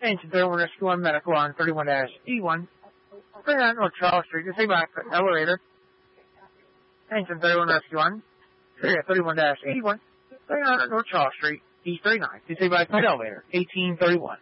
Engine 31 Rescue 1 Medical on 31-81. Bring on North Charles Street. Disable access elevator. Engine 31 Rescue 1. 31-81. Bring on North Charles Street. East 39. Disable access elevator. 1831.